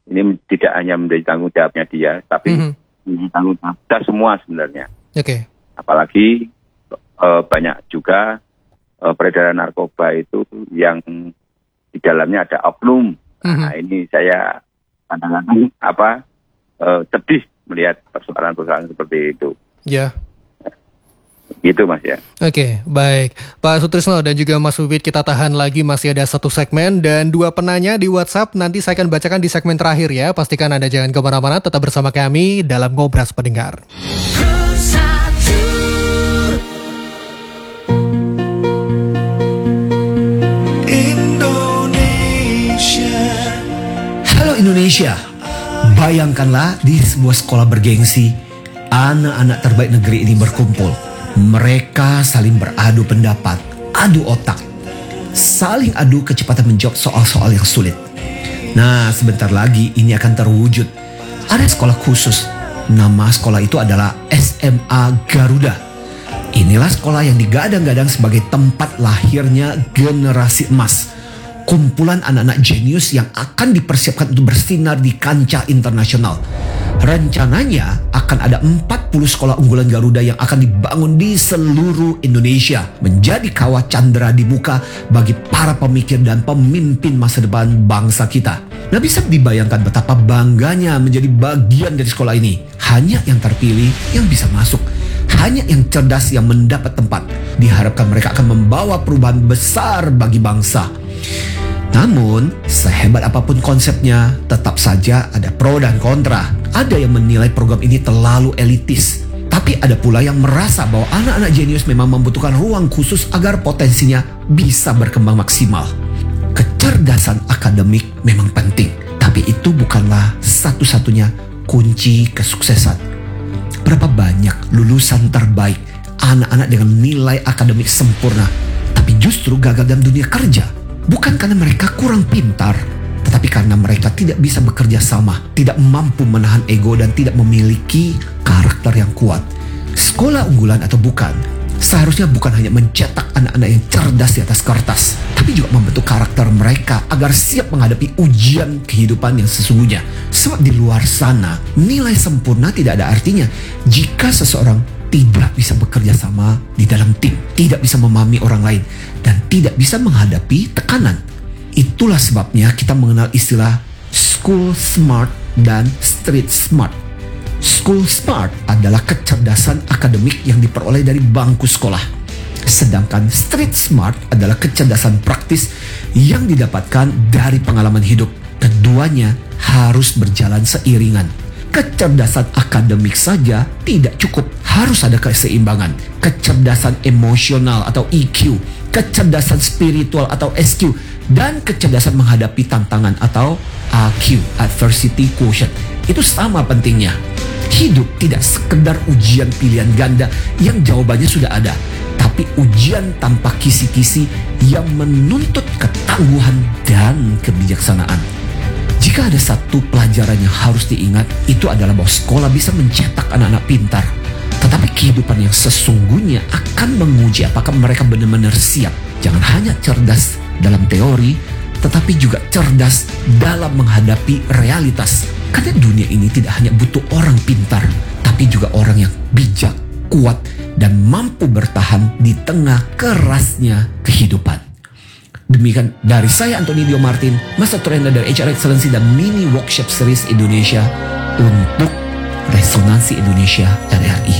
ini tidak hanya menjadi tanggung jawabnya dia, tapi tanggung jawab kita semua sebenarnya. Oke. Apalagi banyak juga peredaran narkoba itu yang di dalamnya ada oknum. Nah, ini saya kadang-kadang sedih melihat persoalan-persoalan seperti itu. Ya. Gitu Mas ya. Oke, baik. Pak Sutrisno dan juga Mas Ubid, kita tahan lagi, masih ada satu segmen dan 2 penanya di WhatsApp. Nanti saya akan bacakan di segmen terakhir ya. Pastikan Anda jangan kemana-mana, tetap bersama kami dalam Ngobras Pendengar. Halo Indonesia, bayangkanlah di sebuah sekolah bergengsi, anak-anak terbaik negeri ini berkumpul. Mereka saling beradu pendapat, adu otak, saling adu kecepatan menjawab soal-soal yang sulit. Nah, sebentar lagi ini akan terwujud. Ada sekolah khusus, nama sekolah itu adalah SMA Garuda. Inilah sekolah yang digadang-gadang sebagai tempat lahirnya generasi emas. Kumpulan anak-anak jenius yang akan dipersiapkan untuk bersinar di kancah internasional. Rencananya akan ada 40 sekolah unggulan Garuda yang akan dibangun di seluruh Indonesia, menjadi kawah candera di muka bagi para pemikir dan pemimpin masa depan bangsa kita. Nah, bisa dibayangkan betapa bangganya menjadi bagian dari sekolah ini. Hanya yang terpilih yang bisa masuk. Hanya yang cerdas yang mendapat tempat. Diharapkan mereka akan membawa perubahan besar bagi bangsa. Namun, sehebat apapun konsepnya, tetap saja ada pro dan kontra. Ada yang menilai program ini terlalu elitis. Tapi ada pula yang merasa bahwa anak-anak jenius memang membutuhkan ruang khusus agar potensinya bisa berkembang maksimal. Kecerdasan akademik memang penting, tapi itu bukanlah satu-satunya kunci kesuksesan. Berapa banyak lulusan terbaik, anak-anak dengan nilai akademik sempurna, tapi justru gagal dalam dunia kerja. Bukan karena mereka kurang pintar, tetapi karena mereka tidak bisa bekerja sama, tidak mampu menahan ego dan tidak memiliki karakter yang kuat. Sekolah unggulan atau bukan, seharusnya bukan hanya mencetak anak-anak yang cerdas di atas kertas, tapi juga membentuk karakter mereka agar siap menghadapi ujian kehidupan yang sesungguhnya. Sebab di luar sana, nilai sempurna tidak ada artinya jika seseorang tidak bisa bekerja sama di dalam tim, tidak bisa memahami orang lain, dan tidak bisa menghadapi tekanan. Itulah sebabnya kita mengenal istilah school smart dan street smart. School smart adalah kecerdasan akademik yang diperoleh dari bangku sekolah. Sedangkan street smart adalah kecerdasan praktis yang didapatkan dari pengalaman hidup. Keduanya harus berjalan seiringan. Kecerdasan akademik saja tidak cukup, harus ada keseimbangan. Kecerdasan emosional atau EQ, kecerdasan spiritual atau SQ, dan kecerdasan menghadapi tantangan atau AQ, adversity quotient. Itu sama pentingnya. Hidup tidak sekedar ujian pilihan ganda yang jawabannya sudah ada, tapi ujian tanpa kisi-kisi yang menuntut ketangguhan dan kebijaksanaan. Jika ada satu pelajaran yang harus diingat, itu adalah bahwa sekolah bisa mencetak anak-anak pintar. Tetapi kehidupan yang sesungguhnya akan menguji apakah mereka benar-benar siap. Jangan hanya cerdas dalam teori, tetapi juga cerdas dalam menghadapi realitas. Karena dunia ini tidak hanya butuh orang pintar, tapi juga orang yang bijak, kuat, dan mampu bertahan di tengah kerasnya kehidupan. Demikian dari saya Antoni Dio Martin, Master Trainer dari HR Excellency dan Mini Workshop Series Indonesia untuk Resonansi Indonesia RRI.